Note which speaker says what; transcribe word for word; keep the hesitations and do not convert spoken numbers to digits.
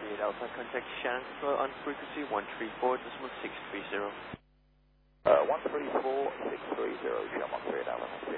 Speaker 1: three eight Alpha, contact Shanghai on frequency one three four point six three zero.
Speaker 2: Uh, one three four point six three zero, Shanghai one three eight Alpha.